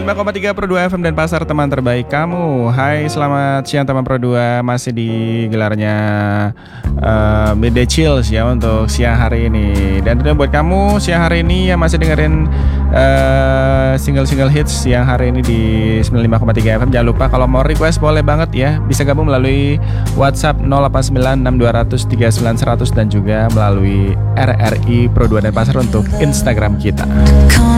95,3 Pro 2 FM dan pasar teman terbaik kamu. Hai, selamat siang teman Pro 2. Masih di gelarnya Midday Chills ya untuk siang hari ini. Dan tentunya buat kamu siang hari ini yang masih dengerin single-single hits siang hari ini di 95,3 FM. Jangan lupa kalau mau request boleh banget ya. Bisa gabung melalui WhatsApp 089620039100 dan juga melalui RRI Pro 2 dan pasar untuk Instagram kita.